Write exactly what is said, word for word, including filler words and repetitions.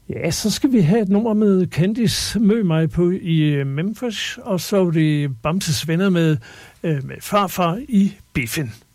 Ja, så skal vi have et nummer med Candice Mød mig på i Memphis, og så er det Bamses Venner med, øh, med Farfar i Biffen.